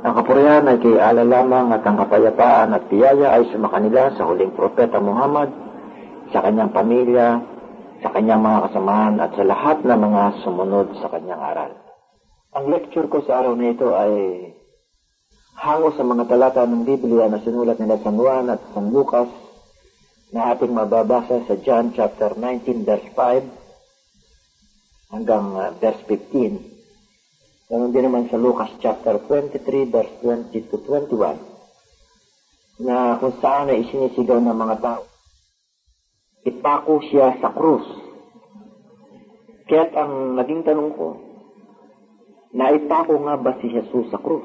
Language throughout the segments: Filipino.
Ang kapurihan ay kay Allah lamang at ang kapayapaan at biyaya ay sumakanila sa huling propeta Muhammad, sa kanyang pamilya, sa kanyang mga kasamahan at sa lahat ng mga sumunod sa kanyang aral. Ang lecture ko sa araw na ito ay hango sa mga talata ng Biblia na sinulat nila San Juan at San Lucas na ating mababasa sa John chapter 19 verse 5 hanggang verse 15. Ganon din naman sa Lucas chapter 23 verse 20 to 21 na kung saan ay isinisigaw ng mga tao. Ipako siya sa krus. Kaya't ang naging tanong ko, naipako nga ba si Jesus sa krus?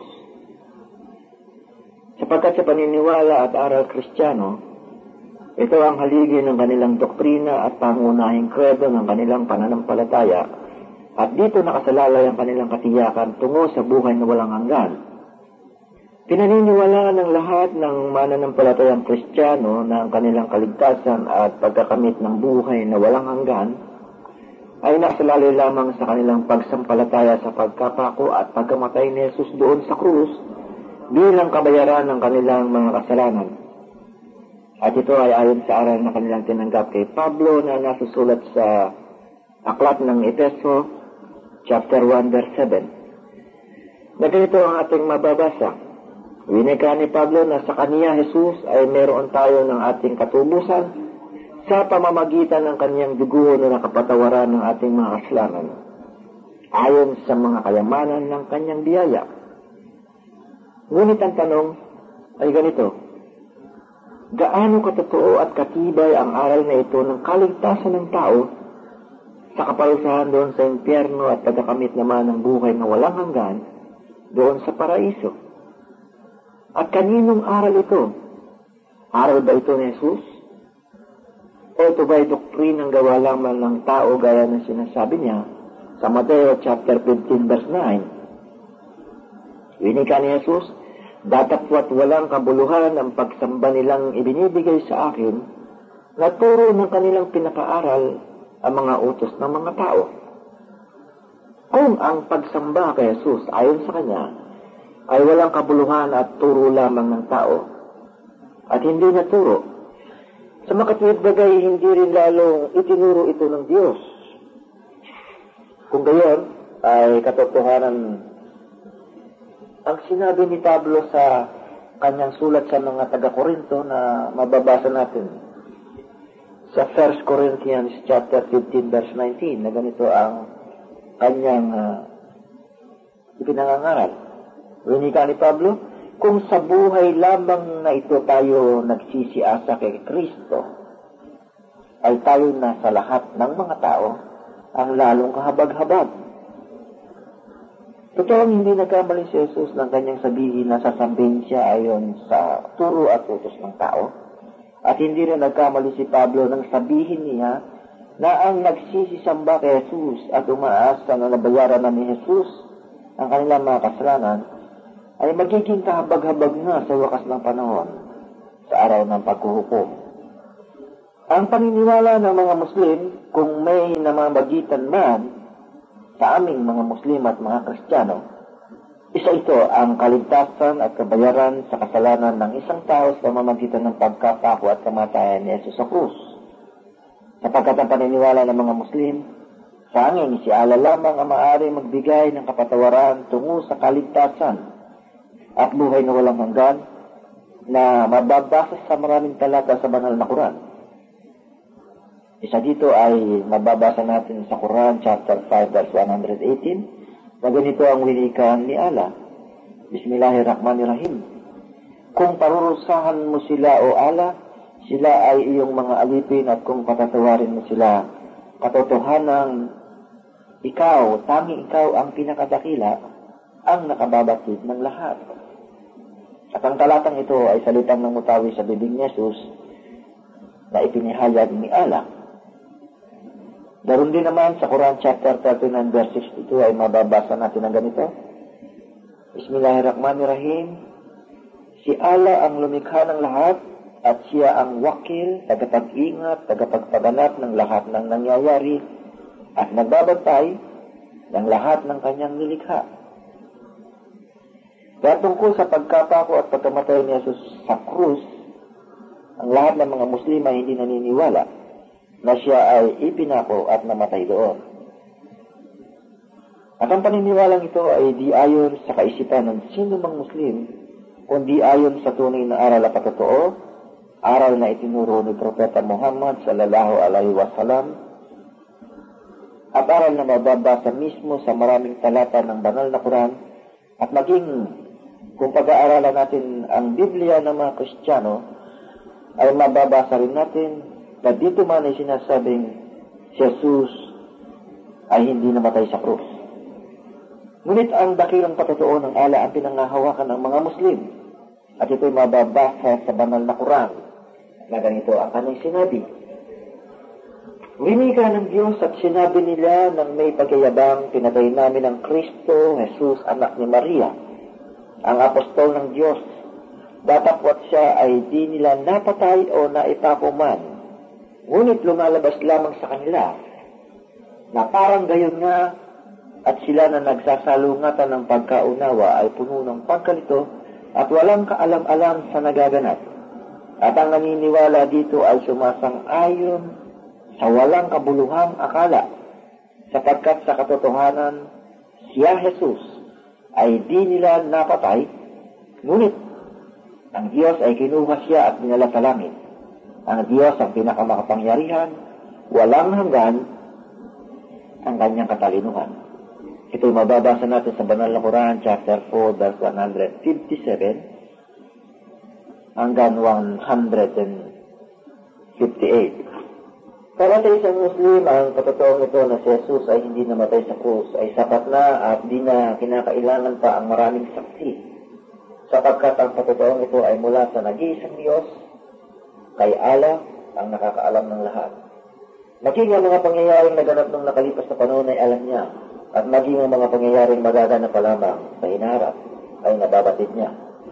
Sapagkat sa paniniwala at aral Kristiyano, ito ang haligi ng kanilang doktrina at pangunahing kredo ng kanilang pananampalataya. At dito nakasalalay ang kanilang katiyakan tungo sa buhay na walang hanggan. Pinaniniwalaan ng lahat ng mananampalatayang Kristiyano na ang kanilang kaligtasan at pagkakamit ng buhay na walang hanggan ay nakasalalay lamang sa kanilang pagsampalataya sa pagkapako at pagkamatay ni Jesus doon sa krus bilang kabayaran ng kanilang mga kasalanan. At ito ay ayon sa aral na kanilang tinanggap kay Pablo na nasusulat sa aklat ng Efeso chapter 1 verse 7. Na ganito ang ating mababasa. Winika ni Pablo na sa kaniya Jesus ay meron tayo ng ating katubusan sa pamamagitan ng kaniyang dugo na nakapatawaran ng ating mga kasalanan ayon sa mga kayamanan ng kaniyang biyaya. Ngunit ang tanong ay ganito. Gaano katotoo at katibay ang aral na ito ng kaligtasan ng tao sa kaparusahan doon sa impyerno at pagkakamit naman ng buhay na walang hanggan doon sa paraiso? At kaninong aral ito? Aral ba ito ni Jesus? O ito ba ay doktrinang gawa lamang ng tao gaya ng sinasabi niya sa Mateo chapter 15 verse 9? Winika ni Jesus, datapwat walang kabuluhan ang pagsamba nilang ibinibigay sa akin na turo ng kanilang pinakaaral ang mga utos ng mga tao. Kung ang pagsamba kay Jesus ayon sa kanya ay walang kabuluhan at turo lamang ng tao at hindi na turo, sa makatuwid bagay hindi rin lalong itinuro ito ng Diyos. Kung gayon ay katotohanan ang sinabi ni Pablo sa kanyang sulat sa mga taga-Korinto na mababasa natin sa 1 Corinthians chapter 15 verse 19 na ganito ang kanyang ipinangangaral. Winika ni Pablo, kung sa buhay lamang na ito tayo nagsisiasa kay Kristo, ay tayo na sa lahat ng mga tao ang lalong kahabag-habag. Totoong hindi nagkamali si Jesus ng kanyang sabihin na sasabihin siya ayon sa turo at utos ng tao. At hindi rin nagkamali si Pablo nang sabihin niya na ang nagsisisamba kay Jesus at umaasa na nabayaran na ni Jesus ang kanilang mga kasalanan ay magiging kahabag-habag na sa wakas ng panahon sa araw ng paghuhukom. Ang paniniwala ng mga Muslim, kung may namamagitan man sa aming mga Muslim at mga Kristiyano, isa ito ang kaligtasan at kabayaran sa kasalanan ng isang tao sa pamamagitan ng pagkapako at kamatayan ni Jesus sa krus. Sapagkat ang paniniwala ng mga Muslim, sanging si Allah lamang ang maaari magbigay ng kapatawaran tungo sa kaligtasan at buhay na walang hanggan na mababasa sa maraming talata sa banal na Quran. Isa dito ay mababasa natin sa Quran chapter 5 verse 118 na ganito ang winikan ni Allah. Bismillahirrahmanirrahim. Kung parurusahan mo sila o Allah, sila ay iyong mga alipin at kung patatawarin mo sila, katotohanan ikaw, tanging ikaw ang pinakadakila, ang nakababatid ng lahat. At ang talatang ito ay salitang namutawi sa bibig ni Jesus na ipinihayag ni Allah. Daron din naman sa Quran chapter 39 verse 62 ay mababasa natin ang ganito. Bismillahirrahmanirrahim. Si Allah ang lumikha ng lahat at siya ang wakil, tagapag-ingat, tagapagpaganap ng lahat ng nangyayari at nagbabantay ng lahat ng kanyang nilikha. Kaya tungkol sa pagkapako at pagkamatay ni Jesus sa krus, ang lahat ng mga Muslim ay hindi naniniwala na siya ay ipinako at namatay doon. At ang paniniwalang ito ay di ayon sa kaisipan ng sino mang Muslim, kundi ayon sa tunay na aral at patotoo, aral na itinuro ni Propeta Muhammad sallallahu alaihi wasallam, at aral na mababasa mismo sa maraming talata ng banal na Quran, at maging kung pag-aaralan natin ang Biblia ng mga Kristiyano, ay mababasa rin natin na dito man ay sinasabing si Jesus ay hindi namatay sa krus. Ngunit ang dakilang patotoo ng ala ang pinangahawakan ng mga Muslim, at ito'y mababasa sa banal na Quran na ganito ang kanyang sinabi. Winika ng Diyos at sinabi nila ng may pagyayabang, pinatay namin ang Kristo, Jesus, anak ni Maria, ang apostol ng Diyos. Datapwat siya ay di nila napatay o naipako man. Ngunit lumalabas lamang sa kanila na parang gayon nga, at sila na nagsasalungatan ng pagkaunawa ay puno ng pagkalito at walang kaalam-alam sa nagaganap. At ang naniniwala dito ay sumasang-ayon sa walang kabuluhang akala, sapagkat sa katotohanan, siya Jesus ay di nila napatay, ngunit ang Diyos ay kinuha siya at dinala sa langit. Ang Diyos ang pinakamakapangyarihan, walang hanggan ang kanyang katalinuhan. Ito'y mababasa natin sa banal na Quran, chapter 4, verse 157 hanggang 158. Para sa isang Muslim, ang katotoong ito na si Jesus ay hindi namatay sa krus ay sapat na at di na kinakailangan pa ang maraming saksi, sapagkat ang katotoong ito ay mula sa nag-iisang Diyos, kay Allah ang nakakaalam ng lahat. Maging ang mga pangyayaring naganap ng nakalipas na panahon ay alam niya, at maging ang mga pangyayaring magaganap pa lamang sa hinaharap ay nababatid niya.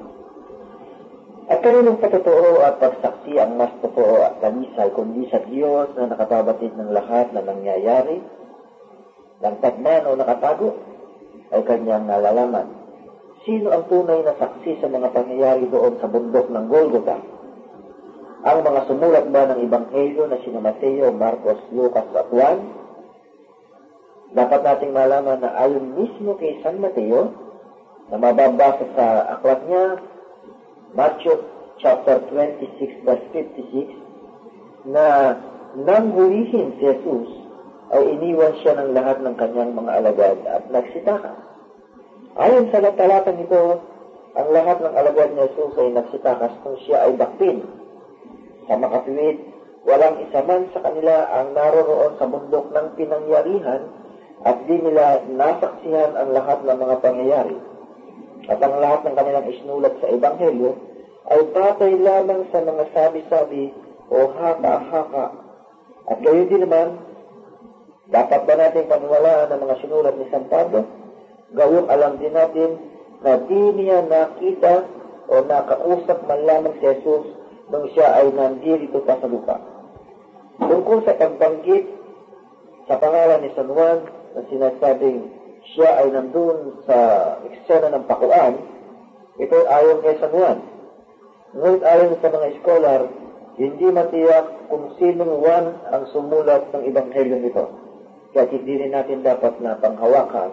At kaninong patotoo at pagsaksi ang mas totoo at kanisay kundi sa Diyos na nakababatid ng lahat na nangyayari, langtad man o nakatago, ay kanyang nalalaman. Sino ang tunay na saksi sa mga pangyayari doon sa bundok ng Golgotha? Ang mga sumulat ba ng Ebanghelyo na sina Mateo, Marcos, Lucas at Juan? Dapat nating malaman na ayon mismo kay San Mateo, na mababasa sa aklat niya, Matthew chapter 26 verse 56, na nang hulihin si Jesus, ay iniwan siya ng lahat ng kanyang mga alagad at nagsitakas. Ayon sa talatang ito, ang lahat ng alagad ni Jesus ay nagsitakas kung siya ay dakpin. Sa makatuwid, walang isa man sa kanila ang naroroon sa bundok ng pinangyarihan at di nila nasaksihan ang lahat ng mga pangyayari. At ang lahat ng kanilang isinulat sa Ebanghelyo ay batay lamang sa mga sabi-sabi o haka-haka. At gayon din naman, dapat ba natin paniwalaan ang mga sinulat ni San Pablo? Gawing alam din natin na di niya nakita o nakausap man lamang si Jesus nung siya ay nandirito pa sa lupa. Tungkol sa pagbanggit sa pangalan ni San Juan na sinasabing siya ay nandun sa eksena ng pakuan, ito ayon kay San Juan. Ngunit ayon sa mga scholar, hindi matiyak kung sinong Juan ang sumulat ng Ebanghelyo nito. Kaya hindi rin natin dapat na panghawakan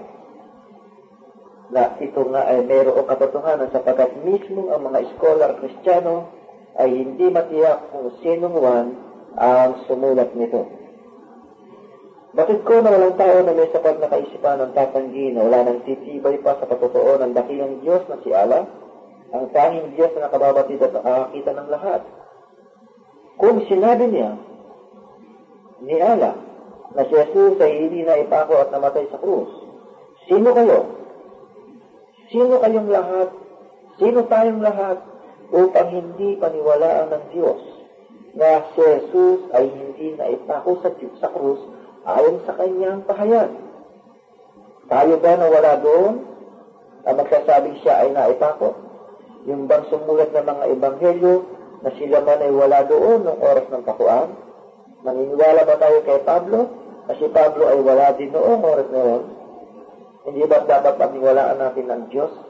na ito nga ay mayroong katotohanan sapagkat mismo ang mga scholar Kristiyano ay hindi matiyak kung sinong Juan ang sumulat nito. Bakit ko na walang tao na may sapat na kaisipan ng tatanggi na wala nang titibay pa sa patotoo ng dakilang Diyos na si Allah, ang tanging Diyos na nakababatid at nakakakita ng lahat. Kung sinabi niya ni Allah na si Jesus ay hindi na ipako at namatay sa krus, sino kayo? Sino kayong lahat? Sino tayong lahat upang hindi paniwalaan ng Diyos na si Jesus ay hindi na ipako sa krus ayon sa kanyang pahayag? Tayo ba na wala doon na magsasabing siya ay naipako? Yung bang sumulat ng mga Ebanghelyo na sila man ay wala doon ng oras ng pakuan? Maniniwala ba tayo kay Pablo? Kasi Pablo ay wala din noong oras na yun. Hindi ba dapat paniwalaan natin ng Diyos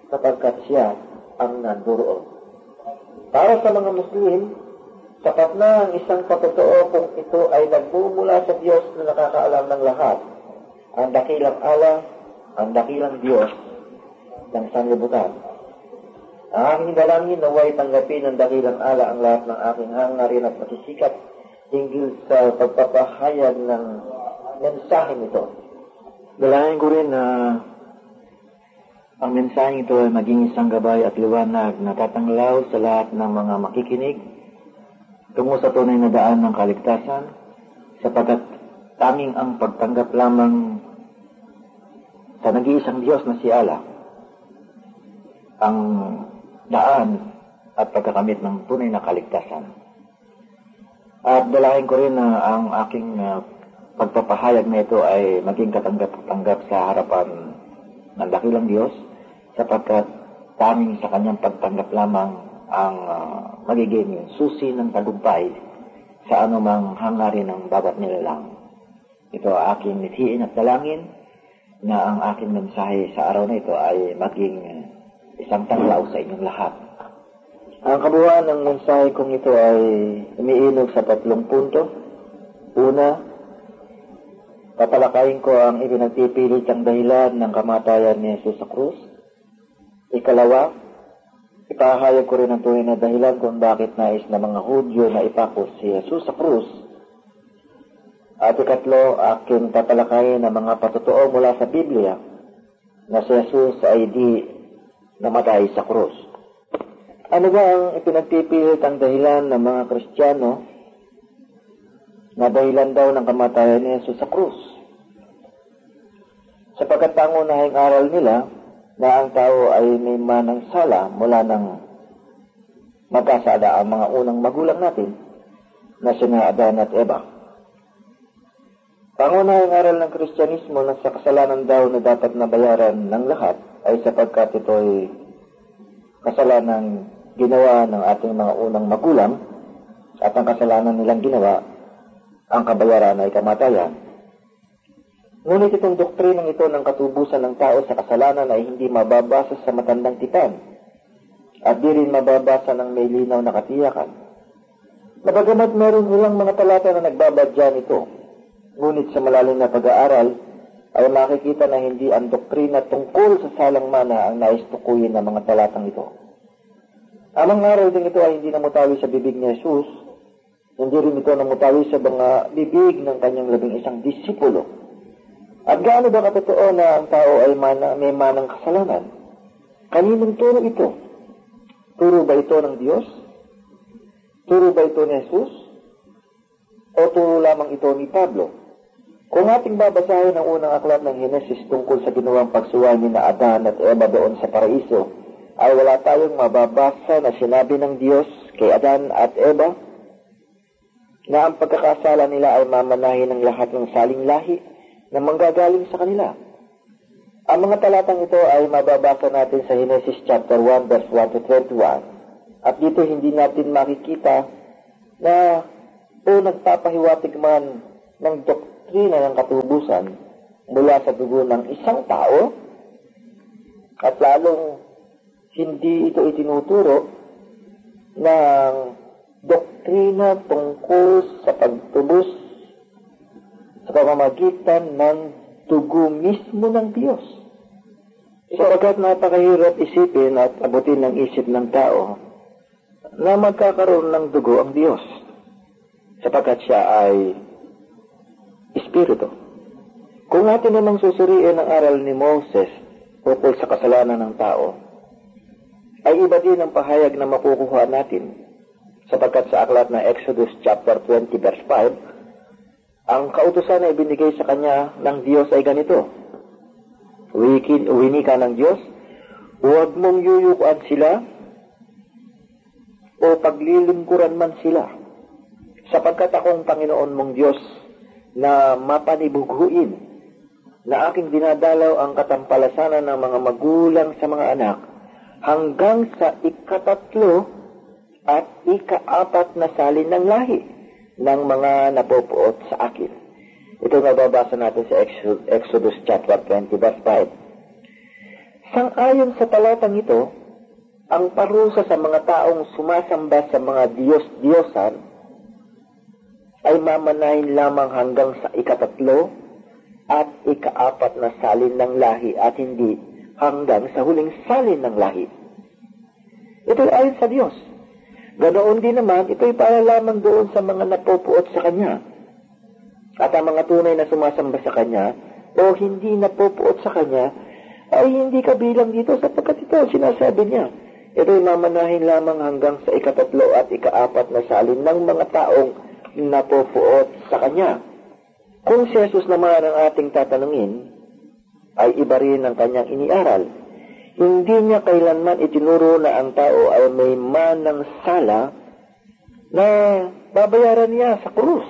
sapagkat siya ang nanduroon. Para sa mga Muslim, sapat na ang isang patotoo kung ito ay nagmumula sa Diyos na nakakaalam ng lahat. Ang dakilang Allah, ang dakilang Diyos ng sanlibutan. Ang aking dalangin naway tanggapin ng dakilang Allah ang lahat ng aking hangarin at pasisikap hinggil sa pagpapahayag ng mensaheng ito. Dalangin ko rin na ang mensaheng ito ay maging isang gabay at liwanag na tatanglaw sa lahat ng mga makikinig tungo sa tunay na daan ng kaligtasan, sapagkat tanging ang pagtanggap lamang sa nag-iisang Diyos na si Allah ang daan at pagkakamit ng tunay na kaligtasan. At dalangin ko rin na ang aking pagpapahayag na ito ay maging katanggap-tanggap sa harapan ng dakilang Diyos, sapagkat tanging sa kanyang pagtanggap lamang ang magiging susi ng tagumpay sa anumang hangarin ng bawat nilalang. Ito ang aking mithiin at dalangin na ang aking mensahe sa araw na ito ay maging isang tanglaw sa inyong lahat. Ang kabuuan ng mensahe kong ito ay umiinog sa 3 punto. Una, tatalakayin ko ang ipinagpipilitang dahilan ng kamatayan ni Jesus sa krus. Ikalawa, ipahayag ko rin ang tunay na dahilan kung bakit nais ng mga Hudyo na ipako si Jesus sa krus. At ikatlo, aking tatalakayin ang mga patotoo mula sa Biblia na si Jesus ay di namatay sa krus. Ano ba ang ipinagpipilit ang dahilan ng mga Kristiyano na dahilan daw ng kamatayan ni Jesus sa krus? Sapagkat pangunahing aral nila na ang tao ay may manang sala mula nang magkasala ang mga unang magulang natin na sina Adan at Eva. Pangunahing aral ng Kristyanismo na sa kasalanan daw na dapat nabayaran ng lahat ay sapagkat ito ay kasalanan ginawa ng ating mga unang magulang at ang kasalanan nilang ginawa, ang kabayaran ay kamatayan. Ngunit itong doktrinang ito ng katubusan ng tao sa kasalanan ay hindi mababasa sa matandang tipan at di rin mababasa ng may linaw na katiyakan. Nabagamat meron ilang mga talata na nagbabadya nito, ngunit sa malalim na pag-aaral ay makikita na hindi ang doktrina tungkol sa salang mana ang nais tukuyin ng mga talatang ito. Ang mga aral din ito ay hindi namutawi sa bibig ni Jesus, hindi rin ito namutawi sa mga bibig ng kanyang 11 disipulo. At gaano ba katotoo na ang tao ay may manang kasalanan? Kaninong turo ito? Turo ba ito ng Diyos? Turo ba ito ni Jesus? O turo lamang ito ni Pablo? Kung ating babasahin ang unang aklat ng Henesis tungkol sa ginawang pagsuway ni na Adan at Eva doon sa paraiso, ay wala tayong mababasa na sinabi ng Diyos kay Adan at Eva na ang pagkakasala nila ay mamanahin ng lahat ng saling lahi na manggagaling sa kanila. Ang mga talatang ito ay mababasa natin sa Henesis chapter 1 verse 1 to 21. At dito hindi natin makikita na nagpapahiwatig man ng doktrina ng katubusan mula sa dugo ng isang tao at lalong hindi ito itinuturo ng doktrina tungkol sa pagtubos sa pamamagitan ng dugo mismo ng Diyos. Sapagkat napakahirap isipin at abutin ng isip ng tao na magkakaroon ng dugo ang Diyos, sapagkat siya ay Espiritu. Kung natin namang susuriin ang aral ni Moses tungkol sa kasalanan ng tao, ay iba din ang pahayag na makukuha natin, sapagkat sa aklat na Exodus chapter 20 verse 5, ang kautusan na ibinigay sa kanya ng Diyos ay ganito: Winika ng Diyos, huwag mong yuyukuan sila o paglilingkuran man sila, sapagkat akong Panginoon mong Diyos na mapanibuguin, na aking dinadalaw ang katampalasanan ng mga magulang sa mga anak hanggang sa 3 at 4 na salin ng lahi ng mga napopuot sa akin. Ito mababasa natin sa Exodus chapter 20 verse 5. Sang-ayon sa talatang ito, ang parusa sa mga taong sumasamba sa mga Diyos-Diyosan ay mamanahin lamang hanggang sa ikatatlo at ikaapat na salin ng lahi at hindi hanggang sa huling salin ng lahi. Ito ay ayon sa Diyos. Ganoon din naman, ito ay para lamang doon sa mga napupuot sa Kanya. At ang mga tunay na sumasamba sa Kanya o hindi napupuot sa Kanya ay hindi kabilang dito sapagkat ito sinasabi niya. Ito ay mamanahin lamang hanggang sa ikatatlo at ikaapat na salin ng mga taong napupuot sa Kanya. Kung si Jesus naman ang ating tatanungin, ay iba rin ang Kanyang iniaral. Hindi niya kailanman itinuro na ang tao ay may manang sala na babayaran niya sa krus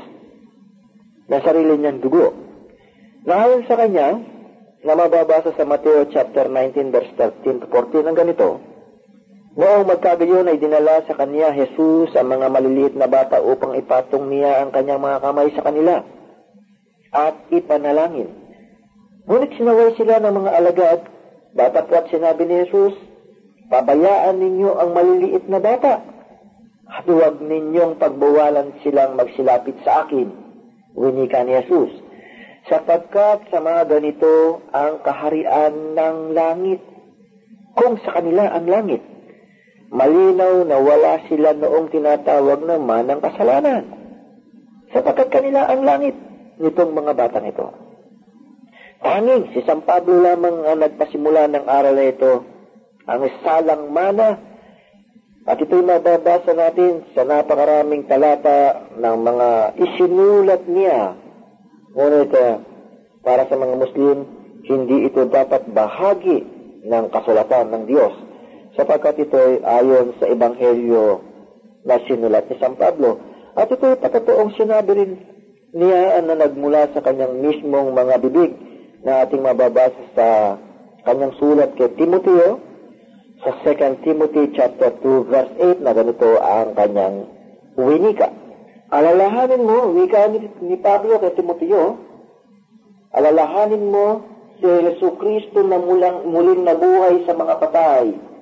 na sarili niyang dugo. Naayon sa Kanya, na mababasa sa Mateo chapter 19 verse 13 to 14 ang ganito, noong magkagayon ay dinala sa Kanya Jesus ang mga maliliit na bata upang ipatong niya ang Kanyang mga kamay sa kanila at ipanalangin. Ngunit sinaway sila ng mga alagad, datapwat sinabi ni Jesus, pabayaan ninyo ang maliliit na bata at huwag ninyong pagbawalan silang magsilapit sa akin, winika ni Jesus, sapagkat sa mga ganito ang kaharian ng langit. Kung sa kanila ang langit, malinaw na wala sila noong tinatawag naman ng kasalanan, sapagkat kanila ang langit nitong mga batang ito. Tanging si San Pablo lamang ang nagpasimula ng aral na ito, ang salang mana, at ito'y mababasa natin sa napakaraming talata ng mga isinulat niya. Ngunit para sa mga Muslim, hindi ito dapat bahagi ng kasulatan ng Diyos, sapagkat ito'y ayon sa Ebanghelyo na sinulat ni San Pablo. At ito'y patatoong sinabi rin niya na nagmula sa kanyang mismong mga bibig na ating mababasa sa kanyang sulat kay Timoteo sa 2 Timothy chapter 2 verse 8 na ganito ang kanyang winika. Alalahanin mo, wika ni Pablo kay Timoteo, alalahanin mo si Jesucristo na muling nabuhay sa mga patay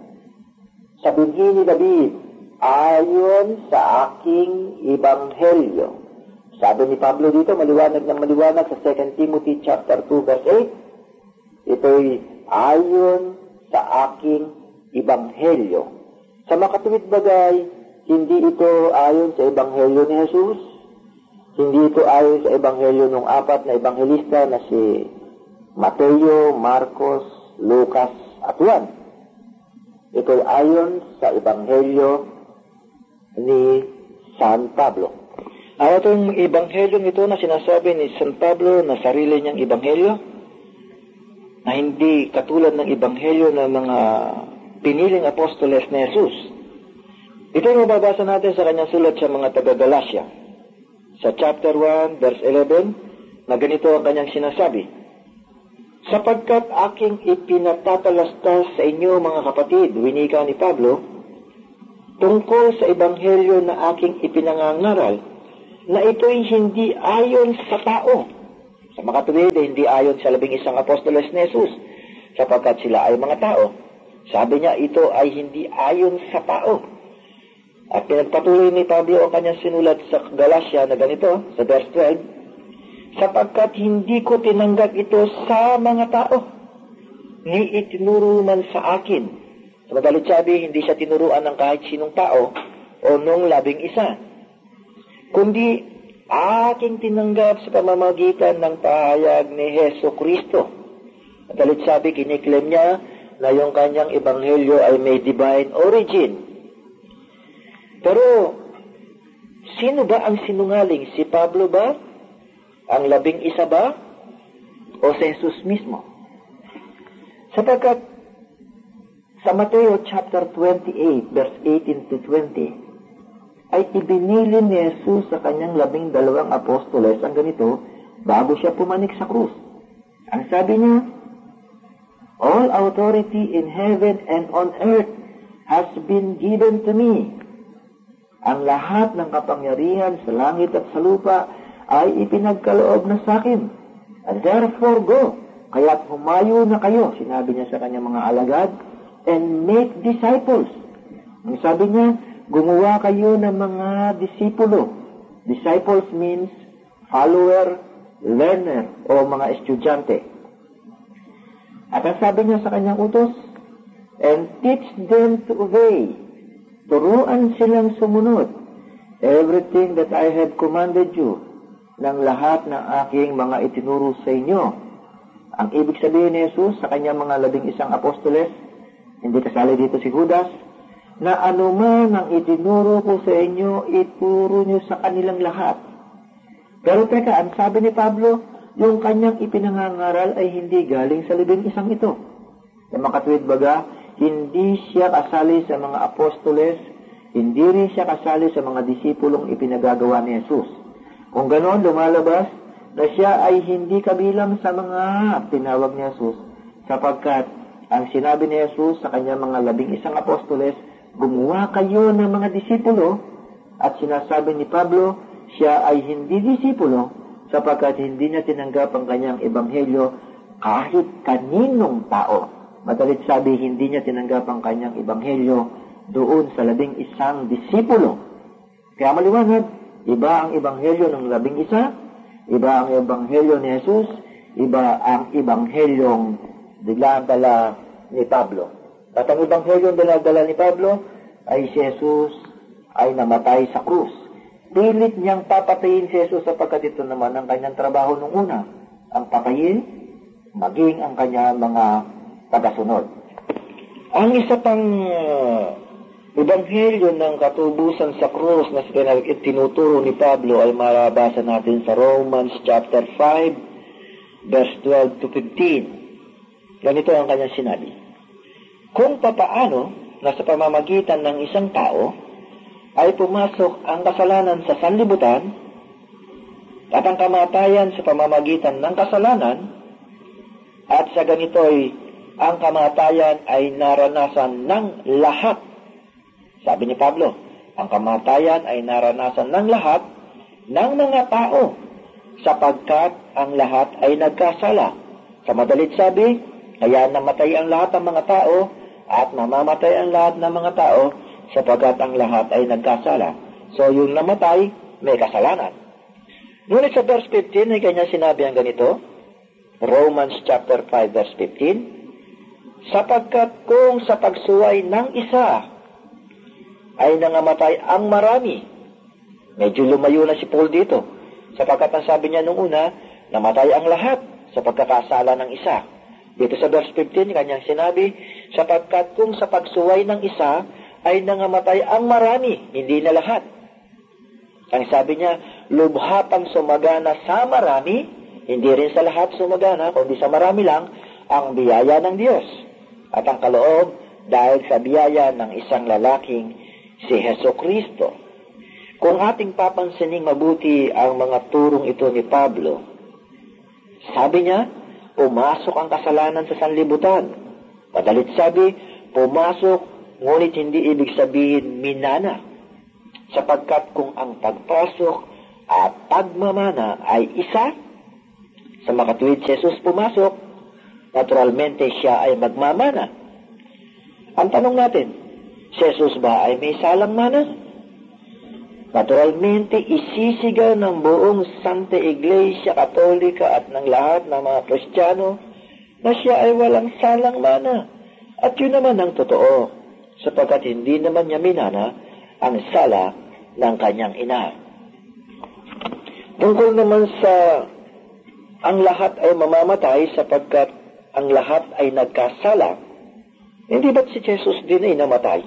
sa binhi ni David ayon sa aking ebanghelyo. Sabi ni Pablo dito, maliwanag ng maliwanag sa 2 Timothy chapter 2 verse 8, ito'y ayon sa aking ebanghelyo. Sa makatuwid bagay, hindi ito ayon sa ebanghelyo ni Jesus, hindi ito ayon sa ebanghelyo ng apat na ebanghelista na si Mateo, Marcos, Lucas at Juan. Ito'y ayon sa ebanghelyo ni San Pablo. Ano itong ebanghelyong ito na sinasabi ni San Pablo na sarili niyang ebanghelyo? Na hindi katulad ng ebanghelyo ng mga piniling apostoles ni Jesus. Ito yung mababasa natin sa kanyang sulat sa mga taga-Galacia. Sa chapter 1, verse 11, na ganito ang kanyang sinasabi, sapagkat aking ipinatatalastas sa inyo mga kapatid, winika ni Pablo, tungkol sa ebanghelyo na aking ipinangangaral, na ito'y hindi ayon sa tao. Sa makatuwid, hindi ayon sa 11 apostoles ni Jesus, sapagkat sila ay mga tao. Sabi niya, ito ay hindi ayon sa tao. At pinagpatuloy ni Pablo ang kanyang sinulat sa Galacia na ganito, sa verse 12, sapagkat hindi ko tinanggap ito sa mga tao, ni itinuro man sa akin. Sa madalit sabi, hindi siya tinuruan ng kahit sinong tao o nung 11, kundi aking tinanggap sa pamamagitan ng pahayag ni Jesucristo. At alit sabi, kiniklaim niya na yung kanyang ebanghelyo ay may divine origin. Pero, sino ba ang sinungaling? Si Pablo ba? Ang 11 ba? O si Jesus mismo? Sapagkat sa Mateo chapter 28, verse 18 to 20, ay ibinilin ni Jesus sa kanyang 12 apostoles ang ganito bago siya pumanik sa krus. Ang sabi niya, all authority in heaven and on earth has been given to me. Ang lahat ng kapangyarihan sa langit at sa lupa ay ipinagkaloob na sa akin. And therefore go, Kaya't humayo na kayo, sinabi niya sa kanyang mga alagad, and make disciples. Ang sabi niya, gumawa kayo ng mga disipulo. Disciples means follower, learner, o mga estudyante. At ang sabi niya sa kanyang utos, and teach them to obey. Turuan silang sumunod. Everything that I have commanded you, ng lahat ng aking mga itinuro sa inyo. Ang ibig sabihin ni Jesus sa kanyang mga 11 apostoles, hindi kasali dito si Judas, na anuman ang itinuro ko sa inyo, ituro nyo sa kanilang lahat. Pero teka, ang sabi ni Pablo, yung kanyang ipinangangaral ay hindi galing sa 11 ito. Sa makatwid baga, hindi siya kasali sa mga apostoles, hindi rin siya kasali sa mga disipulong ipinagagawa ni Jesus. Kung ganoon, lumalabas na siya ay hindi kabilang sa mga tinawag ni Jesus, sapagkat ang sinabi ni Jesus sa kanyang mga 11 apostoles, gumawa kayo ng mga disipulo, at sinasabi ni Pablo, siya ay hindi disipulo, sapagkat hindi niya tinanggap ang kanyang ebanghelyo kahit kaninong tao. Madalit sabi, hindi niya tinanggap ang kanyang ebanghelyo doon sa 11 disipulo. Kaya maliwanag, iba ang ebanghelyo ng 11, iba ang ebanghelyo ni Jesus, iba ang ebanghelyong dala ni Pablo. At ang ebanghelyong dala ni Pablo ay si Jesus ay namatay sa krus. Pilit niyang papatayin si Jesus sapagkat ito naman ang kanyang trabaho nung una, ang patayin, maging ang kanyang mga tagasunod. Ang isa pang ebanghelyo ng katubusan sa krus na tinuturo ni Pablo ay marabasa natin sa Romans chapter 5, verse 12 to 15. Ganito ang kanyang sinabi. Kung papaano na sa pamamagitan ng isang tao ay pumasok ang kasalanan sa sanlibutan at ang kamatayan sa pamamagitan ng kasalanan, at sa ganito'y ang kamatayan ay naranasan ng lahat. Sabi ni Pablo, ang kamatayan ay naranasan ng lahat ng mga tao sapagkat ang lahat ay nagkasala. Sa madalit sabi, kaya namatay ang lahat ng mga tao at mamamatay ang lahat ng mga tao sapagkat ang lahat ay nagkasala. So yung namatay, may kasalanan. Ngunit sa verse 15 ay kanya sinabi ang ganito, Romans chapter 5 verse 15, sapagkat kung sa pagsuway ng isa ay nangamatay ang marami. Medyo lumayo na si Paul dito, sapagkat ang sabi niya nung una, namatay ang lahat sa pagkakasala ng isa. Dito sa verse 15, kanyang sinabi, sapagkat kung sa pagsuway ng isa ay nangamatay ang marami, hindi na lahat. Ang sabi niya, lubha pang sumagana sa marami, hindi rin sa lahat sumagana, kundi sa marami lang, ang biyaya ng Diyos. At ang kaloob, dahil sa biyaya ng isang lalaking si Hesukristo. Kung ating papansining mabuti ang mga turong ito ni Pablo, sabi niya, pumasok ang kasalanan sa sanlibutan. Madalit sabi, pumasok, ngunit hindi ibig sabihin minana. Sapagkat kung ang pagpasok at pagmamana ay isa, sa makatuwid si Jesus pumasok, naturalmente siya ay magmamana. Ang tanong natin, si Jesus ba ay may salang mana? Naturalmente, isisigaw ng buong Santa Iglesia Katolika at ng lahat ng mga Kristiyano na siya ay walang salang mana. At yun naman ang totoo, sapagkat hindi naman niya minana ang sala ng kanyang ina. Tungkol naman sa ang lahat ay mamamatay sapagkat ang lahat ay nagkasala, hindi ba't si Jesus din ay namatay?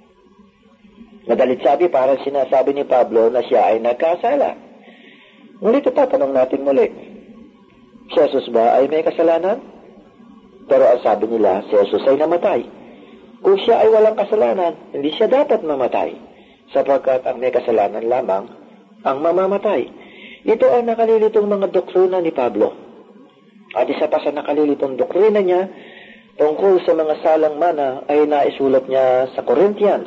Madalit sabi, parang sinasabi ni Pablo na siya ay nagkasala. Ngunit tatanong natin muli, si Jesus ba ay may kasalanan? Pero ang sabi nila, si Jesus ay namatay. Kung siya ay walang kasalanan, hindi siya dapat mamatay, sapagkat ang may kasalanan lamang ang mamamatay. Ito ang nakalilitong mga doktrina ni Pablo. At isa pa sa nakalilitong doktrina niya, tungkol sa mga salang mana ay naisulat niya sa Corinthians,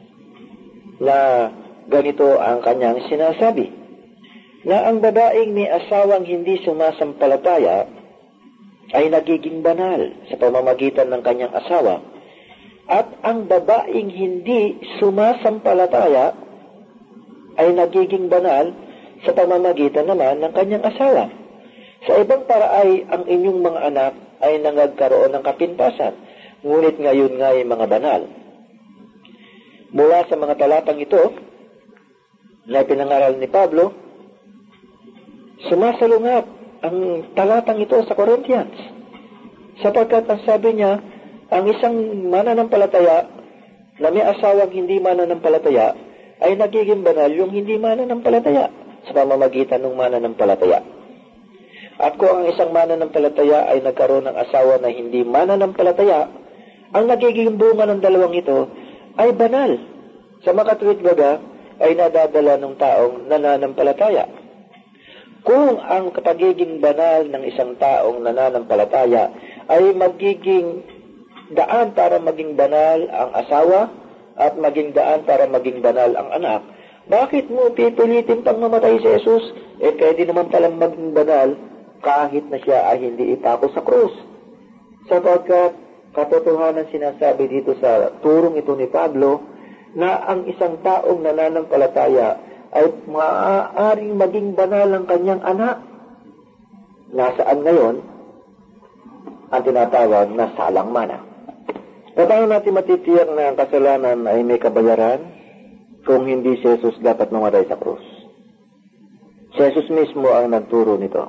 na ganito ang kanyang sinasabi, na ang babaeng may asawang hindi sumasampalataya ay nagiging banal sa pamamagitan ng kanyang asawa, at ang babaeng hindi sumasampalataya ay nagiging banal sa pamamagitan naman ng kanyang asawa. Sa ibang paraay, ang inyong mga anak ay nagkaroon ng kapintasan, ngunit ngayon nga ay mga banal. Mula sa mga talatang ito na pinangaral ni Pablo, sumasalungat ang talatang ito sa Corinthians. Sapagkat ang sabi niya, ang isang mananampalataya na may asawang hindi mananampalataya ay nagiging banal yung hindi mananampalataya sa pamamagitan ng mananampalataya. At kung ang isang mananampalataya ay nagkaroon ng asawa na hindi mananampalataya, ang nagiging bunga ng dalawang ito ay banal. Sa makatuwid baga ay nadadala ng taong nananampalataya. Kung ang pagiging banal ng isang taong nananampalataya ay magiging daan para maging banal ang asawa at maging daan para maging banal ang anak, bakit mo pipilitin pang mamatay si Jesus? Pwede naman palang maging banal kahit na siya ay hindi ipako sa krus. Sapagkat katotohanan sinasabi dito sa turong ito ni Pablo na ang isang taong nananampalataya ay maaaring maging banal ang kanyang anak. Nasaan ngayon ang tinatawag na salang mana? Paano natin matitiyak na ang kasalanan ay may kabayaran kung hindi si Jesus dapat mamatay sa krus? Si Jesus mismo ang nagturo nito.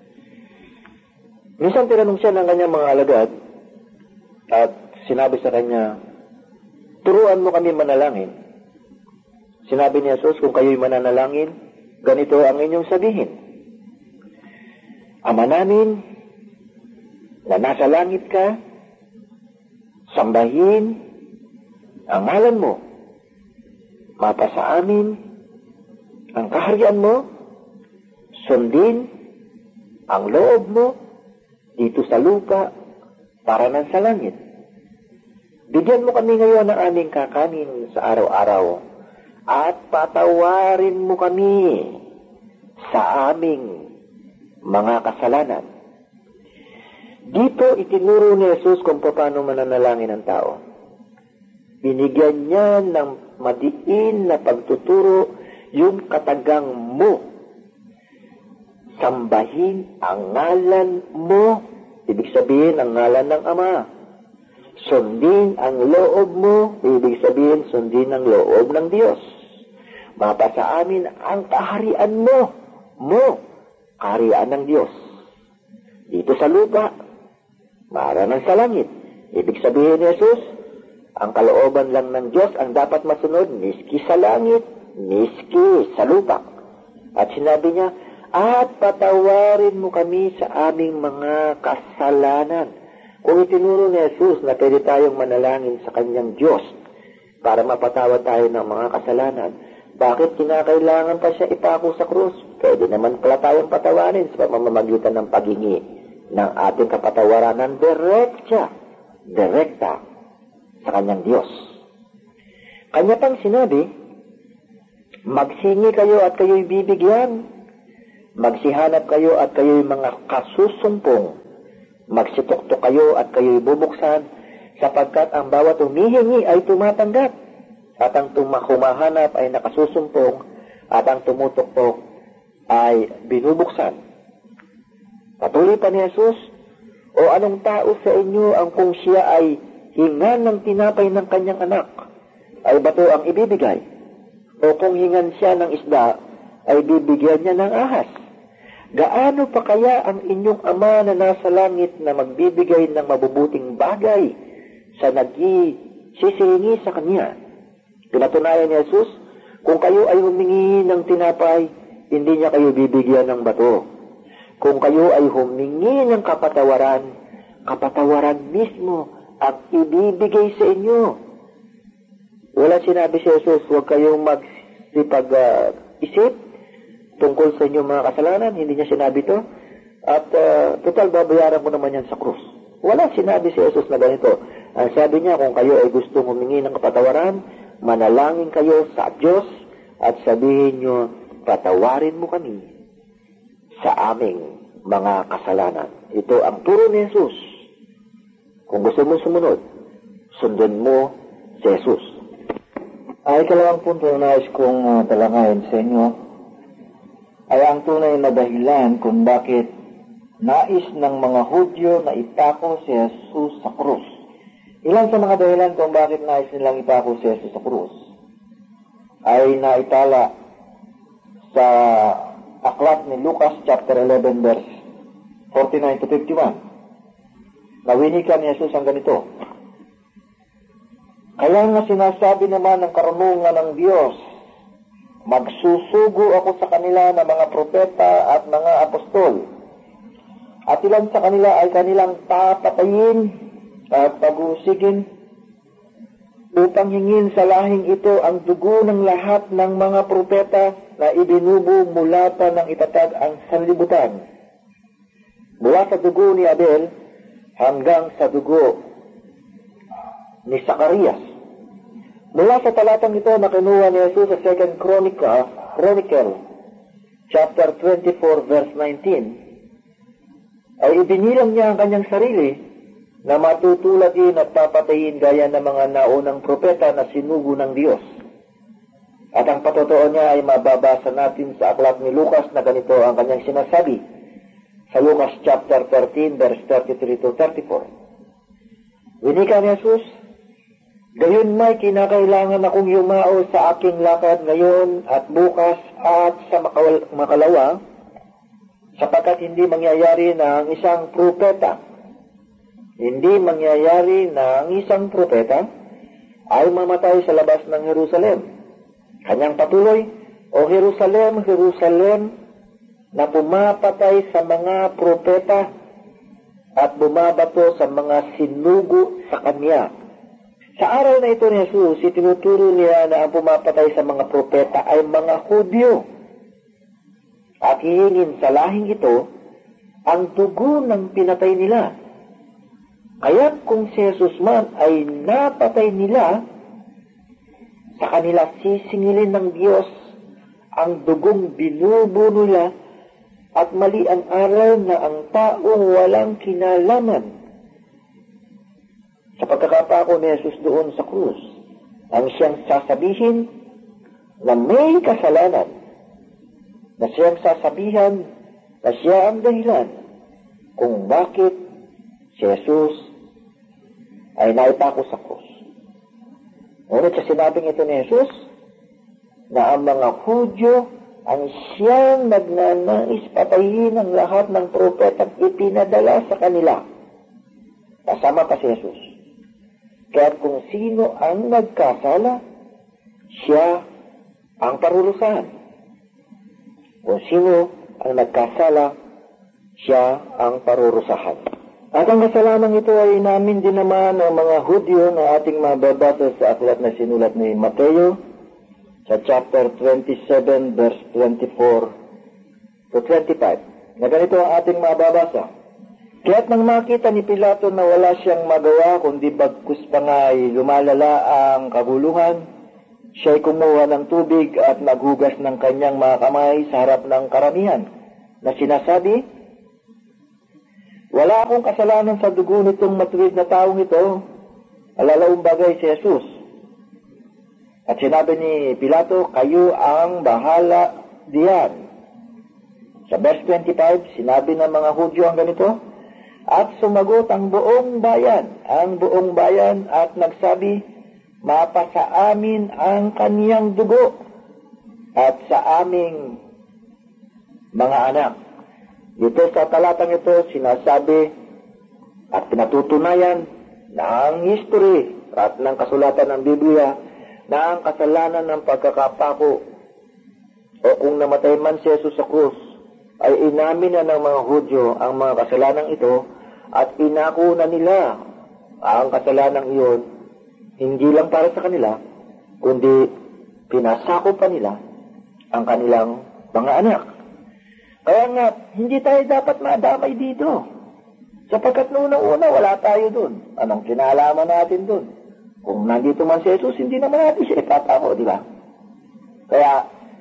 Minsan tinanong siya ng kanyang mga alagad at sinabi sa kanya, turuan mo kami manalangin. Sinabi ni Jesus, kung kayo'y mananalangin, ganito ang inyong sabihin. Ama namin, na nasa langit ka, sambahin ang ngalan mo. Mapasa amin ang kaharian mo, sundin ang loob mo dito sa lupa para nang sa langit. Bigyan mo kami ngayon ng aming kakanin sa araw-araw at patawarin mo kami sa aming mga kasalanan. Dito itinuro ni Jesus kung paano mananalangin ang tao. Binigyan niya ng madiin na pagtuturo yung katagang mo. Sambahin ang ngalan mo. Ibig sabihin ang ngalan ng Ama. Sundin ang loob mo. Ibig sabihin sundin ang loob ng Diyos. Mapasa amin ang kaharian mo. Kaharian ng Diyos. Dito sa lupa, maaranan sa langit. Ibig sabihin ni Jesus, ang kalooban lang ng Diyos ang dapat masunod, miski sa langit, miski sa lupa. At sinabi niya, at patawarin mo kami sa aming mga kasalanan. Kung itinuro ni Jesus na pwede tayong manalangin sa kanyang Diyos para mapatawad tayo ng mga kasalanan, bakit kinakailangan pa siya ipako sa krus? Pwede naman pala tayong patawarin sa pamamagitan ng paghingi ng ating kapatawaran ng direkta sa kanyang Diyos. Kanya pang sinabi, magsingi kayo at kayo'y bibigyan. Magsihanap kayo at kayo'y mga kasusumpong. Magsituktok kayo at kayo'y bubuksan, sapagkat ang bawat humihingi ay tumatanggap, at ang humahanap ay nakasusumpong, at ang tumutuktok ay binubuksan. Patuloy pa ni Jesus, o anong tao sa inyo ang kung siya ay hingan ng tinapay ng kanyang anak, ay bato ang ibibigay? O kung hingan siya ng isda, ay bibigyan niya ng ahas? Gaano pa kaya ang inyong Ama na nasa langit na magbibigay ng mabubuting bagay sa nagsisihingi sa Kanya? Pinatunayan ni Jesus, kung kayo ay humingi ng tinapay, hindi niya kayo bibigyan ng bato. Kung kayo ay humingi ng kapatawaran mismo ang ibibigay sa inyo. Wala sinabi si Jesus, huwag kayong magsipag-isip tungkol sa inyong mga kasalanan. Hindi niya sinabi to. At total, babayaran mo naman yan sa krus. Wala sinabi si Jesus na ganito. Ang sabi niya, kung kayo ay gustong humingi ng kapatawaran, manalangin kayo sa Diyos at sabihin nyo, patawarin mo kami sa aming mga kasalanan. Ito ang turo ni Jesus. Kung gusto mo sumunod, sundin mo si Jesus. Ay ikalawang punto na nais kong talakayin sa inyo ay ang tunay na dahilan kung bakit nais ng mga Hudyo na ipako si Jesus sa krus. Ilan sa mga dahilan kung bakit nais nilang ipako si Jesus sa krus ay naitala sa aklat ni Lucas chapter 11 verse 49 to 51. Nawinikan ni Jesus ang ganito. Kaya nga sinasabi naman ng karunungan ng Diyos, magsusugo ako sa kanila ng mga propeta at mga apostol, at ilan sa kanila ay kanilang papatayin at pag-uusigin upang hingin sa lahing ito ang dugo ng lahat ng mga propeta na ibinubo mula pa ng itatag ang sanlibutan. Mula sa dugo ni Abel hanggang sa dugo ni Zacarias. Mula sa talatang ito na kinuha ni Jesus sa 2 Chronicle chapter 24 verse 19 ay ibinilang niya ang kanyang sarili na matutulatin at papatayin gaya ng mga naunang propeta na sinugo ng Diyos. At ang patotoo niya ay mababasa natin sa aklat ni Lucas na ganito ang kanyang sinasabi sa Lucas chapter 13 verse 33 to 34. Winika ni Jesus, gayon may kinakailangan akong yumao sa aking lakad ngayon at bukas at sa makalawa, sapagkat hindi mangyayari na ang isang propeta ay mamatay sa labas ng Jerusalem. Kanyang patuloy, O Jerusalem, Jerusalem, na pumapatay sa mga propeta at bumabato sa mga sinugo sa kanya. Sa araw na ito ni Jesus, itinuturo niya na ang pumapatay sa mga propeta ay mga Hudyo. At hihingin sa lahing ito ang dugo ng pinatay nila. Kaya kung si Jesus man ay napatay nila, sa kanila sisingilin ng Diyos ang dugong binubo nila at mali ang aral na ang taong walang kinalaman. Sa pagkakapako ni Jesus doon sa krus, ang siyang sasabihin na may kasalanan, na siyang sasabihan na siya ang dahilan kung bakit si Jesus ay naipako sa krus. Ngunit sa sinabing ito ni Jesus, na ang mga Hudyo ang siyang nagnanais patayin ang lahat ng propetang ipinadala sa kanila. Kasama pa si Jesus. Kaya kung sino ang nagkasala, siya ang parulusahan. Kung sino ang nagkasala, siya ang parurusahan. At ang kasalanan ito ay inamin din naman ng mga Hudyo na ating mababasa sa aklat na sinulat ni Mateo sa chapter 27 verse 24 to 25. Na ganito ang ating mababasa. Kaya't nang makita ni Pilato na wala siyang magawa kundi bagkus pa nga ay lumalala ang kaguluhan, siya'y kumuha ng tubig at naghugas ng kanyang mga kamay sa harap ng karamihan na sinasabi, wala akong kasalanan sa dugo nitong matuwid na taong ito, alalaong bagay si Jesus. At sinabi ni Pilato, kayo ang bahala diyan. Sa verse 25, sinabi ng mga Hudyo ang ganito, at sumagot ang buong bayan at nagsabi, mapasa amin ang kaniyang dugo at sa aming mga anak. Dito sa talatang ito, sinasabi at pinatutunayan na ang history at ng kasulatan ng Biblia na ang kasalanan ng pagkakapako o kung namatay man si Jesus sa krus ay inamin na ng mga Hudyo ang mga kasalanan ito at inako na nila ang kasalanan iyon hindi lang para sa kanila kundi pinasako pa nila ang kanilang mga anak. Kaya nga, hindi tayo dapat madamay dito. Sapagkat noong una, wala tayo dun. Anong kinalaman natin dun? Kung nandito man si Jesus, hindi naman natin siya ipapako, di ba? Kaya,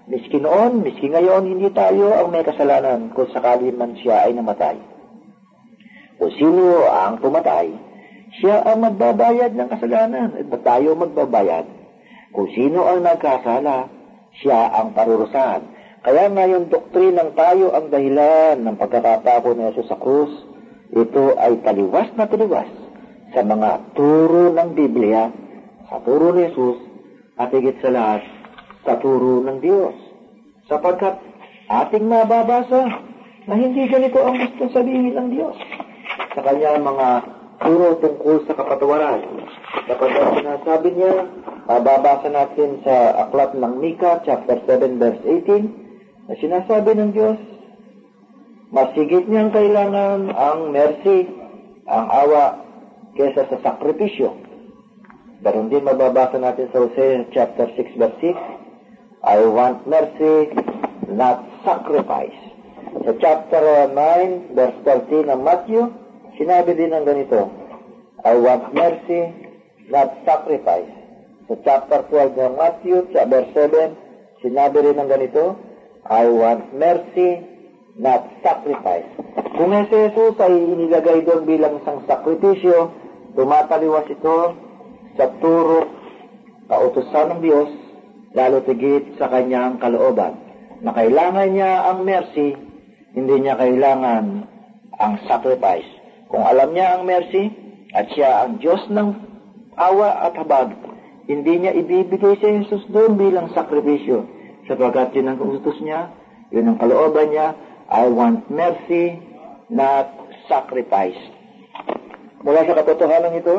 Miski noon, miski ngayon, hindi tayo ang may kasalanan kung sakali man siya ay namatay. Kung sino ang pumatay, siya ang magbabayad ng kasalanan. At ba't tayo magbabayad? Kung sino ang nagkasala, siya ang parurusahan. Kaya nga yung doktrinang tayo ang dahilan ng pagkakapako ni Jesus sa krus, ito ay taliwas na taliwas sa mga turo ng Biblia, sa turo ni Jesus, at higit sa lahat, sa turo ng Diyos. Sapagkat ating mababasa na hindi ganito ang gusto sabihin ng Diyos sa kanya mga turo tungkol sa kapatawaran. Sapagkat sinasabi niya, mababasa natin sa aklat ng Mika, chapter 7, verse 18, na sinasabi ng Diyos, mas higit niyang kailangan ang mercy, ang awa, kesa sa sakripisyo. Ganon din mababasa natin sa Hosea chapter 6 verse 6, I want mercy, not sacrifice. Sa chapter 9 verse 13 ng Matthew, sinabi din ng ganito, I want mercy, not sacrifice. Sa chapter 12 ng Matthew, verse 7, sinabi rin ng ganito, I want mercy, not sacrifice. Kung si Jesus ay inilagay doon bilang isang sakripisyo, tumataliwas ito sa turo, kautusan ng Diyos, lalo tigit sa kanyang kalooban, na kailangan niya ang mercy, hindi niya kailangan ang sacrifice. Kung alam niya ang mercy, at siya ang Diyos ng awa at habag, hindi niya ibibigay si Jesus doon bilang sakripisyo, sapagkat yun ang utos niya, yun ang kalooban niya, I want mercy, not sacrifice. Mula sa katotohanan ito,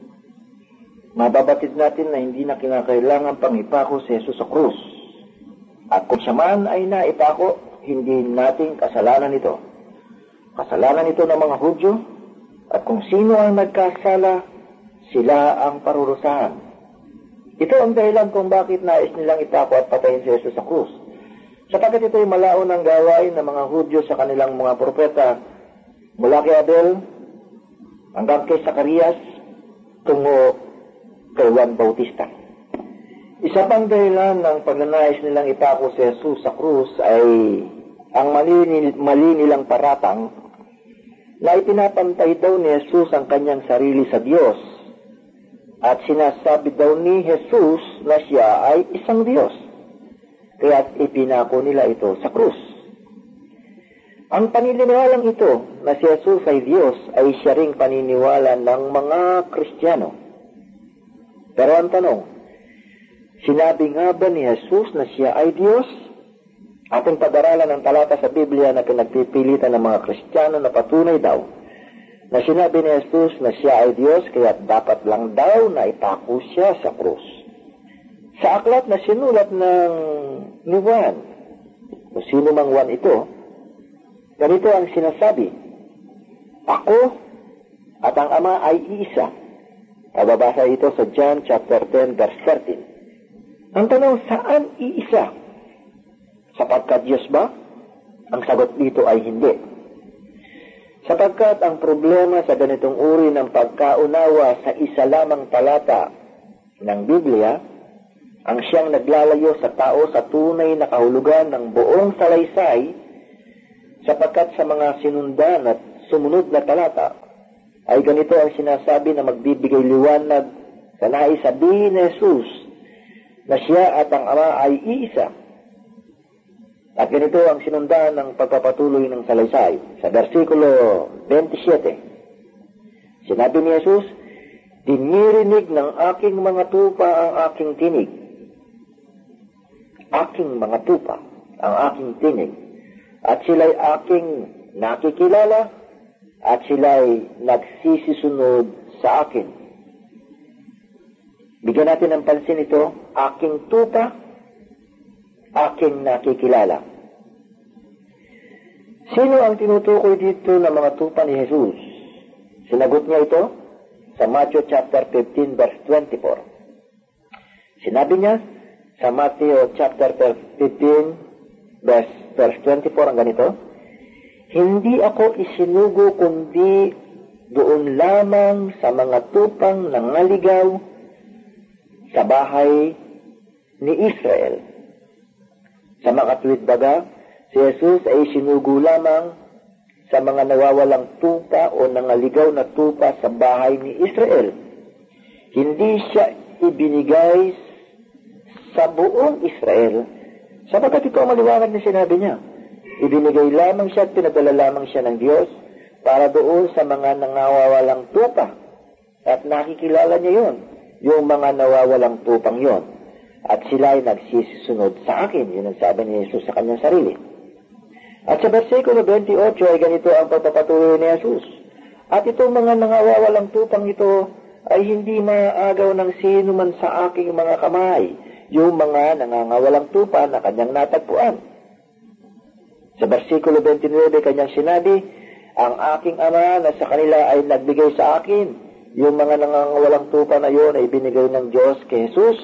mababatid natin na hindi na kinakailangan pang ipako si Jesus sa krus. At kung siya man ay naipako, hindi nating kasalanan ito. Kasalanan ito ng mga Hudyo, at kung sino ang nagkasala, sila ang parurusahan. Ito ang dahilan kung bakit nais nilang ipako at patayin si Jesus sa krus. Sapagkat ito ay malaon ng gawain ng mga Hudyo sa kanilang mga propeta, mula kay Abel hanggang kay Zacarias, tungo kay Juan Bautista. Isa pang dahilan ng pagnanais nilang ipako si Jesus sa krus ay ang mali nilang paratang na ipinapantay daw ni Jesus ang kanyang sarili sa Diyos at sinasabi daw ni Jesus na siya ay isang Diyos. Kaya't ipinako nila ito sa krus. Ang paniniwalang ito na si Jesus ay Diyos ay siya ring paniniwala ng mga Kristiyano. Pero ang tanong, sinabi nga ba ni Jesus na siya ay Diyos? Ating pag-aralan ng talata sa Biblia na pinagpipilitan ng mga Kristiyano na patunay daw na sinabi ni Jesus na siya ay Diyos, kaya dapat lang daw na ipako siya sa krus. Sa aklat na sinulat ng ni Juan, o sino mang Juan ito, ganito ang sinasabi, ako at ang Ama ay iisa. Nababasa ito sa John chapter 10 verse 13. Ang tanong, saan iisa? Sapagkat Diyos ba? Ang sagot dito ay hindi. Sapagkat ang problema sa ganitong uri ng pagkaunawa sa isa lamang talata ng Biblia, ang siyang naglalayo sa tao sa tunay na kahulugan ng buong salaysay, sapagkat sa mga sinundan at sumunod na talata, ay ganito ang sinasabi na magbibigay liwanag sa nais sabihin ni Jesus na siya at ang Ama ay iisa. At ganito ang sinundan ng pagpapatuloy ng salaysay. Sa versikulo 27, sinabi ni Jesus, dinirinig ng aking mga tupa ang aking tinig. Aking mga tupa ang aking tinig. At sila'y aking nakikilala at sila'y nagsisisunod sa akin. Bigyan natin ng pansin ito, aking tupa, aking nakikilala. Sino ang tinutukoy dito ng mga tupa ni Jesus? Sinagot niya ito sa Matthew chapter 15 verse 24. Sinabi niya sa Matthew chapter 15 verse 24 ang ganito, hindi ako isinugo kundi doon lamang sa mga tupang nangaligaw sa bahay ni Israel. Sa makatwid baga, si Jesus ay sinugo lamang sa mga nawawalang tupa o nangaligaw na tupa sa bahay ni Israel. Hindi siya ibinigay sa buong Israel, sapagkat ito ang maliwanag na sinabi niya. Ibinigay lamang siya at pinadala lamang siya ng Diyos para doon sa mga nangawawalang tupa. At nakikilala niya yon, yung mga nawawalang tupang yon. At sila ay nagsisisunod sa akin. Yun ang sabi ni Jesus sa kanyang sarili. At sa versikulo 28 ay ganito ang pagpapatuloy ni Jesus. At itong mga nangawawalang tupang ito ay hindi maaagaw ng sino man sa aking mga kamay, yung mga nangangawalang tupa na kanyang natagpuan. Sa versikulo 29 kanyang sinabi, ang aking ama na sa kanila ay nagbigay sa akin, yung mga nangangawalang tupa na yon ay binigay ng Diyos kay Jesus.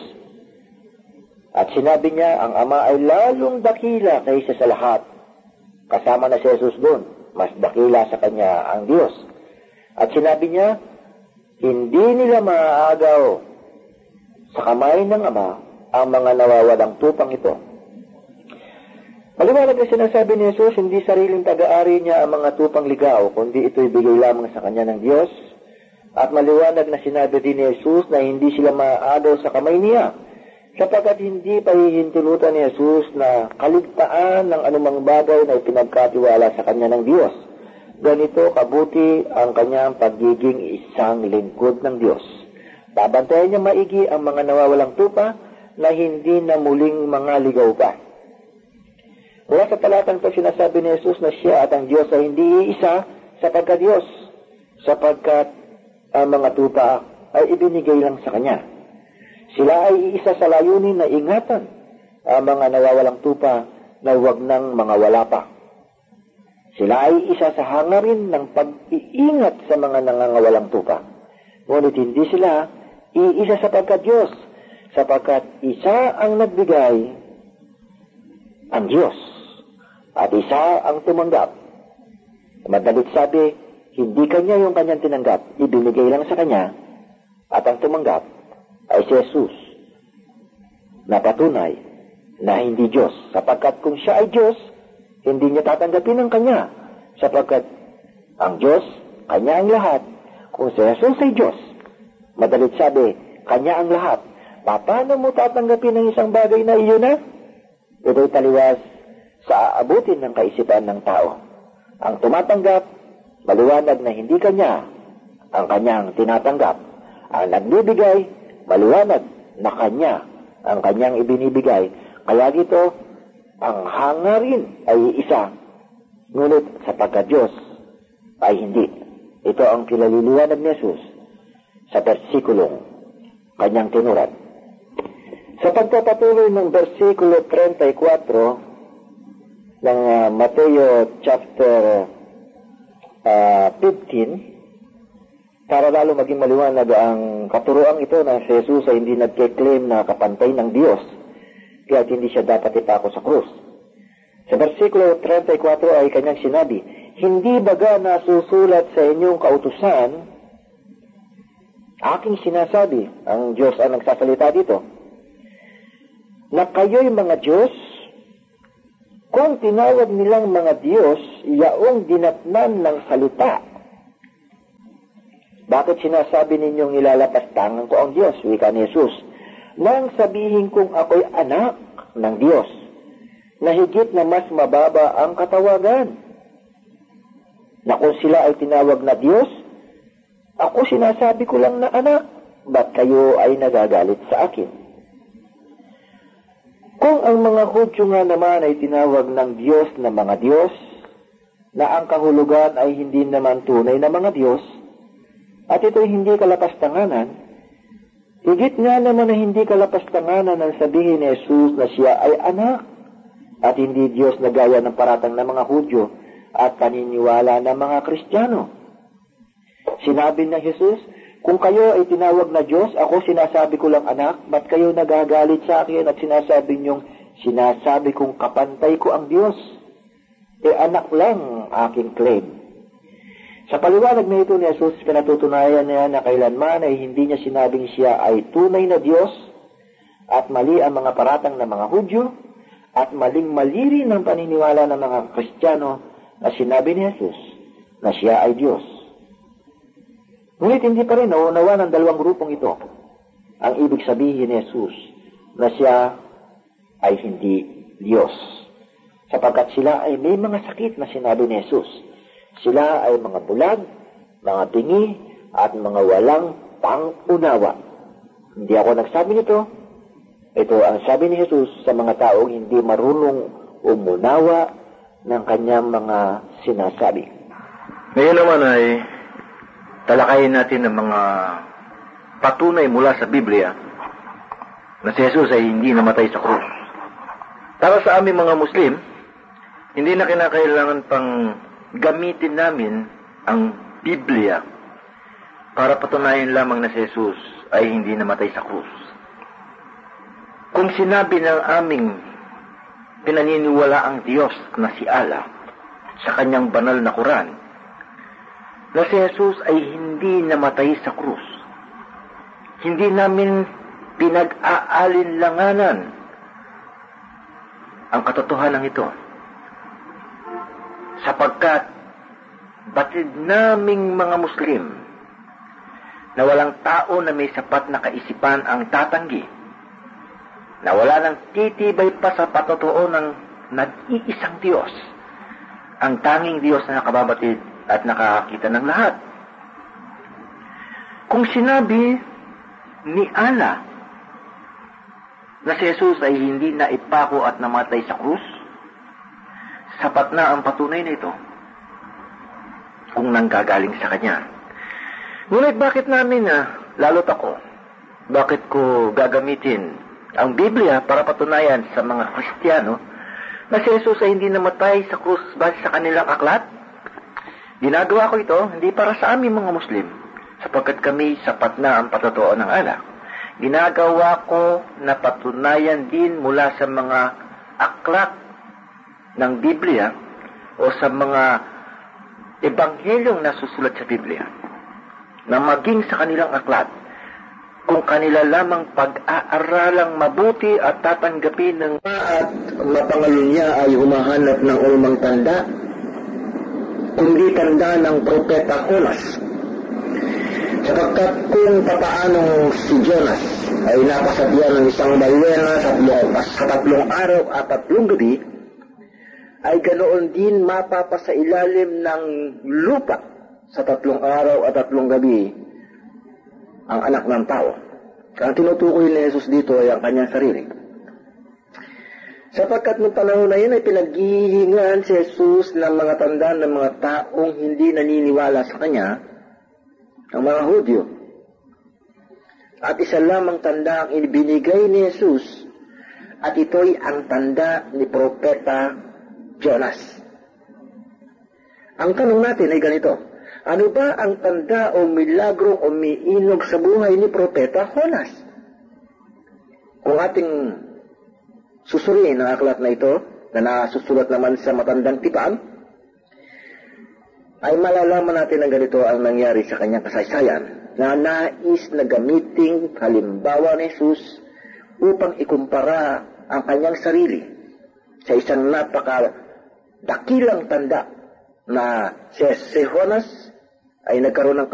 At sinabi niya, ang ama ay lalong dakila kaysa sa lahat. Kasama na si Jesus doon, mas dakila sa kanya ang Diyos. At sinabi niya, hindi nila maaagaw sa kamay ng ama ang mga nawawalang tupang ito. Maliwanag na sinasabi ni Jesus, hindi sariling pag-aari niya ang mga tupang ligaw, kundi ito'y bigay lamang sa kanya ng Diyos. At maliwanag na sinabi din ni Jesus na hindi sila maaagaw sa kamay niya, sapagkat hindi pahihintulutan ni Jesus na kaligtaan ng anumang bagay na ipinagkatiwala sa kanya ng Diyos. Ganito kabuti ang kanyang pagiging isang lingkod ng Diyos. Babantayan niya maigi ang mga nawawalang tupa na hindi na muling mga ligaw pa. Mula sa talatang ito, sinasabi ni Jesus na siya at ang Diyos ay hindi iisa sapagkat Diyos, sapagkat ang mga tupa ay ibinigay lang sa kanya. Sila ay iisa sa layunin na ingatan ang mga nawawalang tupa na huwag ng mga wala pa. Sila ay isa sa hangarin ng pag-iingat sa mga nangangawalang tupa. Ngunit hindi sila iisa sapagkat Diyos, sapagkat isa ang nagbigay, ang Diyos, at isa ang tumanggap. Madalit sabi, hindi kanya yung kanyang tinanggap, ibinigay lang sa kanya, at ang tumanggap ay si Jesus, na patunay na hindi Diyos, sapagkat kung siya ay Diyos, hindi niya tatanggapin ang kanya, sapagkat ang Diyos, kanya ang lahat. Kung si Jesus ay Diyos, madalit sabi, kanya ang lahat. Paano mo tatanggapin ang isang bagay na iyon na? Ito'y taliwas sa aabutin ng kaisipan ng tao. Ang tumatanggap, maliwanag na hindi kanya ang kanyang tinatanggap. Ang nagbibigay, maliwanag na kanya ang kanyang ibinibigay. Kaya dito, ang hangarin ay isa, ngunit sapagkat Diyos ay hindi. Ito ang kinaliliwanag ni Jesus sa versikulong kanyang tinuran. Sa pagpapatuloy ng versikulo 34 ng Mateo chapter 15, para lalo maging maliwanag ang katuroang ito na si Jesus ay hindi nagke-claim na kapantay ng Diyos, kaya hindi siya dapat ipako sa krus. Sa versikulo 34 ay kanyang sinabi, hindi baga nasusulat sa inyong kautusan, aking sinasabi, ang Diyos ang nagsasalita dito, na kayo'y mga Diyos, kung tinawag nilang mga Diyos, yaong dinatnan ng salita. Bakit sinasabi ninyong ilalapastangan ko ang Diyos? Wika ni Jesus, nang sabihin kong ako'y anak ng Diyos, na higit na mas mababa ang katawagan. Na kung sila ay tinawag na Diyos, ako sinasabi ko lang na anak, ba't kayo ay nagagalit sa akin? Kung ang mga Hudyo nga naman ay tinawag ng Diyos na mga Diyos, na ang kahulugan ay hindi naman tunay na mga Diyos, at ito'y hindi kalapastanganan, higit nga naman na hindi kalapastanganan ang sabihin ni Jesus na siya ay anak, at hindi Diyos na gaya ng paratang ng mga Hudyo at paniniwala ng mga Kristiyano. Sinabi ng Jesus, kung kayo ay tinawag na Diyos, ako sinasabi ko lang anak, ba't kayo nagagalit sa akin at sinasabi niyong, sinasabi kong kapantay ko ang Diyos? Anak lang aking claim. Sa paliwanag na ito ni Jesus, pinatutunayan niya na kailanman ay hindi niya sinabing siya ay tunay na Diyos at mali ang mga paratang ng mga Hudyo, At maling-mali rin ang paniniwala ng mga Kristiyano na sinabi ni Jesus na siya ay Diyos. Ngunit hindi pa rin nauunawa ng dalawang grupong ito ang ibig sabihin ni Jesus na siya ay hindi Diyos. Sapagkat sila ay may mga sakit na sinabi ni Jesus. Sila ay mga bulag, mga tingi, at mga walang pang-unawa. Hindi ako nagsabi nito. Ito ang sabi ni Jesus sa mga taong hindi marunong umunawa ng kanyang mga sinasabi. Ngayon naman ay talakayin natin ang mga patunay mula sa Biblia na si Jesus ay hindi namatay sa krus. Para sa aming mga Muslim, hindi na kinakailangan pang gamitin namin ang Biblia para patunayan lamang na si Jesus ay hindi namatay sa krus. Kung sinabi ng aming pinaniniwala ang Diyos na si Allah sa kanyang banal na Quran na si Jesus ay hindi namatay sa krus, hindi namin pinag-aalinlanganan ang katotohanan ito, sapagkat batid naming mga Muslim na walang tao na may sapat na kaisipan ang tatanggi na wala nang titibay pa sa patotoo ng nag-iisang Diyos, ang tanging Diyos na nakababatid at nakakakita ng lahat. Kung sinabi ni Allah na si Jesus ay hindi na ipako at namatay sa krus, sapat na ang patunay na ito kung nanggagaling sa Kanya. Ngunit bakit namin, lalo't ako, bakit ko gagamitin ang Biblia para patunayan sa mga Kristiyano na si Jesus ay hindi namatay sa krus base sa kanilang aklat? Ginagawa ko ito hindi para sa aming mga Muslim, sapagkat kami sapat na ang patotoo ng Allah. Ginagawa ko na patunayan din mula sa mga aklat ng Biblia o sa mga ebanghelyong nasusulat sa Biblia na maging sa kanilang aklat, kung kanila lamang pag-aaralang mabuti at tatanggapin ng at mapangalunya ay humahanap ng ulmang tanda, kundi tanda ng propeta Jonas. Sapagkat kung papaanong si Jonas ay napasabihan ng isang baywena sa 3 araw at 3 gabi, ay ganoon din mapapasailalim ng lupa sa 3 araw at 3 gabi ang anak ng tao. Ang tinutukoy ni Jesus dito ay ang kanyang sarili. Sapagkat noong panahon na yun ay pinaghihingaan si Jesus ng mga tanda ng mga taong hindi naniniwala sa kanya, ang mga Hudyo. At isa lamang tanda ang ibinigay ni Jesus, at ito'y ang tanda ni Propeta Jonas. Ang tanong natin ay ganito: ano ba ang tanda o milagrong umiinog sa buhay ni Propeta Jonas? Kung ating susuriin ang aklat na ito, na nasusulat naman sa matandang tipan, ay malalaman natin ang ganito ang nangyari sa kanyang kasaysayan, na nais na gamiting halimbawa ni Jesus upang ikumpara ang kanyang sarili sa isang napakadakilang tanda na si Jonas ay nagkaroon ng